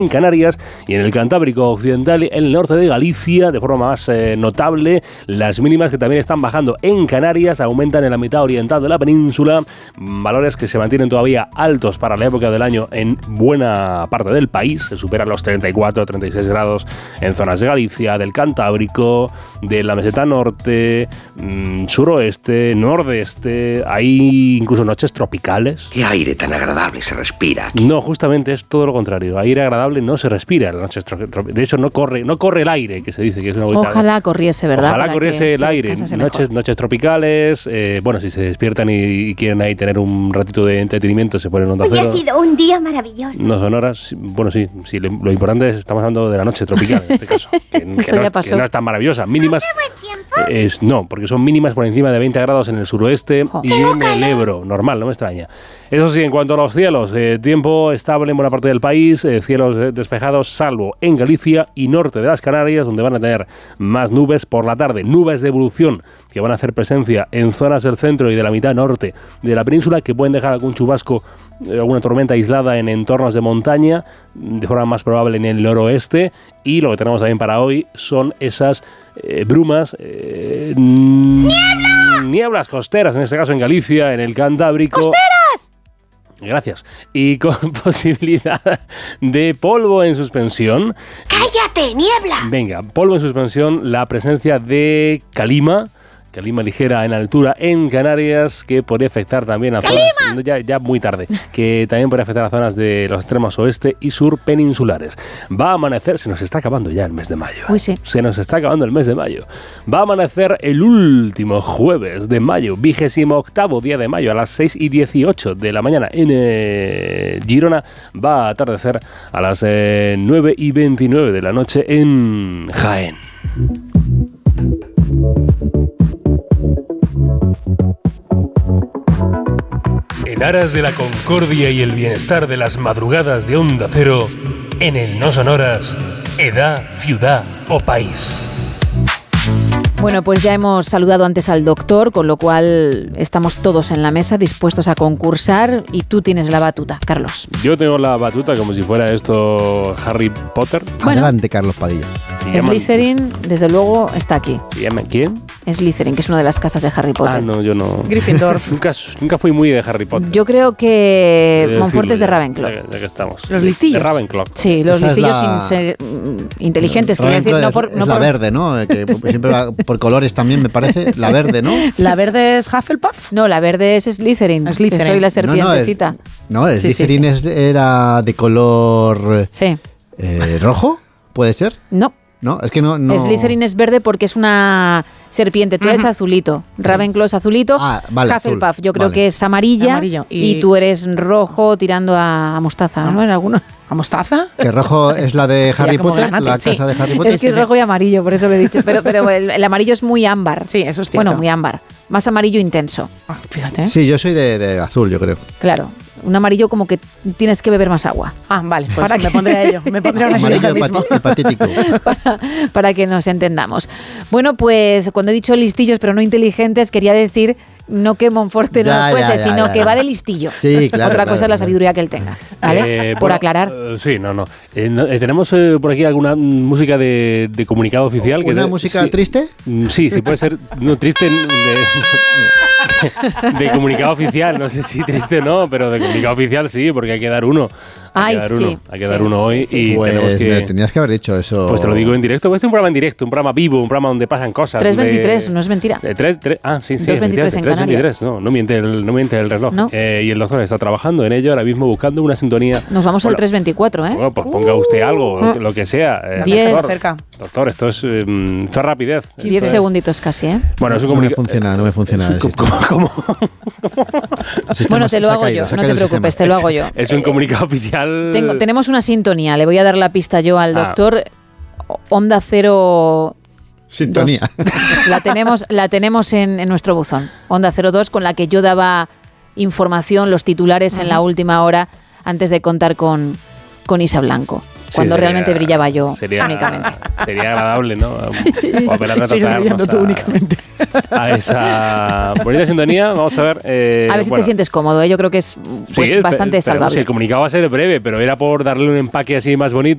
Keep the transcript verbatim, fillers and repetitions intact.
en Canarias y en el Cantábrico Occidental, en el norte de Galicia, de forma más eh, notable. Las mínimas que también están bajando en Canarias, aumentan en la mitad oriental de la península, valores que se mantienen todavía altos para la época del año en buena parte del país. Se superan los treinta y cuatro, treinta y seis grados en zonas de Galicia, del Cantábrico, de la meseta norte, mmm, suroeste, nordeste. Hay incluso noches tropicales. ¿Qué aire tan agradable se respira aquí? No, justamente es todo lo contrario. Aire agradable no se respira en las noches tropicales. De hecho, no corre, no corre el aire, que se dice que es una bonita. Ojalá corriese, ¿verdad? Ojalá Para corriese el aire. Noches, noches tropicales. Eh, bueno, si se despiertan y, y quieren ahí tener un ratito de entretenimiento, se ponen Onda Cero. Hoy ha sido un día maravilloso. No son horas. Bueno, sí, sí. Lo importante es, estamos hablando de la noche tropical en este caso. Que, que, Eso no, ya es, pasó. que no es tan maravillosa. Mínimas. ¿Hace buen tiempo? Es, no, porque son mínimas por encima de veinte grados en el suroeste Jo. y en el Ebro. Normal, no me extraña. Eso sí, en cuanto a los cielos, eh, tiempo estable en buena parte del país, eh, cielos eh, despejados, salvo en Galicia y norte de las Canarias, donde van a tener más nubes por la tarde, nubes de evolución que van a hacer presencia en zonas del centro y de la mitad norte de la península, que pueden dejar algún chubasco, eh, alguna tormenta aislada en entornos de montaña, de forma más probable en el noroeste. Y lo que tenemos también para hoy son esas eh, brumas, eh, ¡niebla! nieblas costeras, en este caso en Galicia, en el Cantábrico. ¡Costeras! Gracias. Y con posibilidad de polvo en suspensión. ¡Cállate, niebla! Venga, polvo en suspensión, la presencia de calima. Calima ligera en altura en Canarias, que podría afectar también a zonas, ya, ya muy tarde, que también podría afectar a zonas de los extremos oeste y sur peninsulares. Va a amanecer, se nos está acabando ya el mes de mayo. Uy, sí. Se nos está acabando el mes de mayo. Va a amanecer el último jueves de mayo, vigésimo octavo día de mayo, a las seis y dieciocho de la mañana en eh, Girona. Va a atardecer a las eh, nueve y veintinueve de la noche en Jaén. En aras de la concordia y el bienestar de las madrugadas de Onda Cero, en el No Sonoras, edad, ciudad o país. Bueno, pues ya hemos saludado antes al doctor, con lo cual estamos todos en la mesa dispuestos a concursar y tú tienes la batuta, Carlos. Yo tengo la batuta como si fuera esto Harry Potter. Bueno. Adelante, Carlos Padilla. Slytherin, desde luego, está aquí. ¿Se llama quién? Slytherin, que es una de las casas de Harry Potter. Ah, no, yo no. Gryffindor. nunca, nunca fui muy de Harry Potter. Yo creo que He de Monfort es de decirlo ya, Ravenclaw. Ya, ya que estamos. Los listillos. De Ravenclaw. Sí, los Esa es listillos la- sin ser, mm, inteligentes, quiero decir, Ravenclaw no es, por... es no la por- verde, ¿no? Que siempre va por colores también, me parece. La verde, ¿no? La verde es Hufflepuff. No, la verde es Slytherin. que Slytherin. soy la No, no, serpientecita. No, el Sí, sí, Slytherin es- era de color Sí. eh, rojo, ¿puede ser? No. No, es que no... no... Slytherin es verde porque es una serpiente. Tú eres Ujú. azulito. Ravenclaw es azulito. Ah, vale, Hufflepuff azul. yo creo Vale. que es amarilla. Amarillo. Y... Y- tú eres rojo tirando a, a mostaza, Ah. ¿no? En alguno. ¿A mostaza? Que rojo es la de Sería Harry como Potter, granate, la sí. casa de Harry Potter. Es que es sí. rojo y amarillo, por eso lo he dicho. Pero, pero el, el amarillo es muy ámbar. Sí, eso es cierto. Bueno, muy ámbar. Más amarillo intenso. Ah, fíjate. Sí, yo soy de, de azul, yo creo. Claro. Un amarillo como que tienes que beber más agua. Ah, vale, pues ¿Para me qué? pondré a ello. Me pondré ahora Amarillo ahora mismo. hepati- hepatítico. para, para que nos entendamos. Bueno, pues cuando he dicho listillos pero no inteligentes, quería decir no que Monforte no Ya, lo fuese, ya, ya, sino ya, que ya. va de listillo. Sí, claro, Otra claro, cosa es la claro. sabiduría que él tenga. ¿Vale? Eh, Por bueno, aclarar. eh, sí, no, no. Eh, no, eh, tenemos eh, por aquí alguna música de, de comunicado oficial. que ¿Una de- música sí, triste? mm, Sí, sí puede ser. No, triste. De, de comunicado oficial. No sé si triste o no, pero de comunicado oficial sí, porque hay que dar uno. Hay Ay, que dar sí, uno. Hay que sí, dar uno hoy. sí, y Pues tenemos me que. tenías que haber dicho eso. Pues te lo digo en directo. Pues es un programa en directo, un programa vivo, un programa donde pasan cosas. tres donde- veintitrés, no es mentira. De tres, tres, ah, sí, sí. dos veintitrés en efectivamente, Canarias. tres veintitrés, no, no miente el, no miente el reloj. No. Eh, y el doctor está trabajando en ello ahora mismo buscando una sintonía. Nos vamos al Bueno, tres veinticuatro, ¿eh? Bueno, pues ponga usted algo, lo que- lo que sea. eh, Diez. doctor, Cerca. doctor, esto es, eh, esto es rapidez. Diez Esto es- segunditos casi, ¿eh? Bueno, es un No me comunica- funciona, no me funciona es un el co- sistema. como- El sistema Bueno, se- te lo se ha hago caído, yo, se ha no caído te el preocupes, sistema. te lo hago yo. Es un Eh, comunicado oficial. tengo- tenemos una sintonía, le voy a dar la pista yo al Ah. doctor. Onda Cero Sintonía. dos. La tenemos, la tenemos en, en nuestro buzón. Onda Cero dos, con la que yo daba información, los titulares en la última hora, antes de contar con, con Isa Blanco. Sí, Cuando sería- realmente brillaba yo sería, únicamente. Sería agradable, ¿no? O apelar a Sigues brillando tratarnos tú a- únicamente. a esa bonita sintonía. Vamos a ver. eh, A ver si bueno, te sientes cómodo, ¿eh? Yo creo que es pues, sí, bastante pero- pero, salvable. sí, el comunicado va a ser breve, pero era por darle un empaque así más bonito.